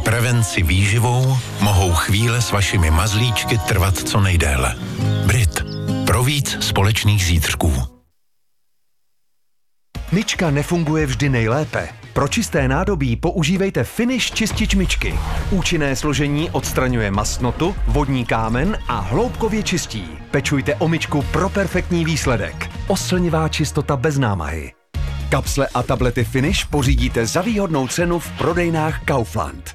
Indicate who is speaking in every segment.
Speaker 1: prevenci výživou mohou chvíle s vašimi mazlíčky trvat co nejdéle. Brit. Pro víc společných zítřků.
Speaker 2: Myčka nefunguje vždy nejlépe. Pro čisté nádobí používejte Finish čistič myčky. Účinné složení odstraňuje mastnotu, vodní kámen a hloubkově čistí. Pečujte o myčku pro perfektní výsledek. Oslnivá čistota bez námahy. Kapsle a tablety Finish pořídíte za výhodnou cenu v prodejnách Kaufland.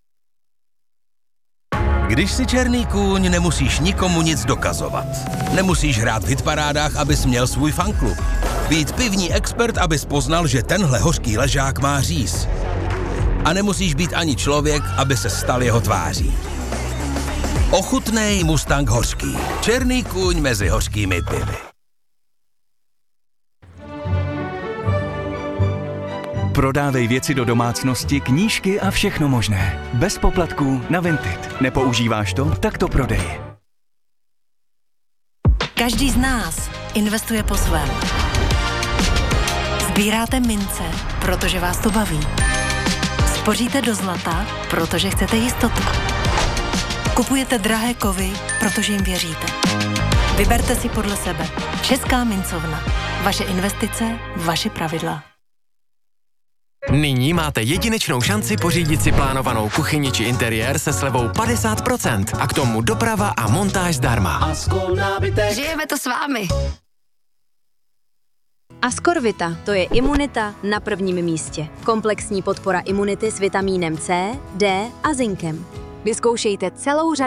Speaker 3: Když jsi černý kůň, nemusíš nikomu nic dokazovat. Nemusíš hrát v hitparádách, abys měl svůj fanklub. Být pivní expert, abys poznal, že tenhle hořký ležák má říz. A nemusíš být ani člověk, aby se stal jeho tváří. Ochutnej Mustang hořký. Černý kůň mezi hořkými pivy.
Speaker 4: Prodávej věci do domácnosti, knížky a všechno možné. Bez poplatků na Vinted. Nepoužíváš to? Tak to prodej.
Speaker 5: Každý z nás investuje po svém. Sbíráte mince, protože vás to baví. Spoříte do zlata, protože chcete jistotu. Kupujete drahé kovy, protože jim věříte. Vyberte si podle sebe. Česká mincovna. Vaše investice, vaše pravidla.
Speaker 6: Nyní máte jedinečnou šanci pořídit si plánovanou kuchyni či interiér se slevou 50% a k tomu doprava a montáž zdarma.
Speaker 5: Žijeme to s vámi.
Speaker 7: Ascorvita, to je imunita na prvním místě. Komplexní podpora imunity s vitamínem C, D a zinkem. Vyzkoušejte celou řadu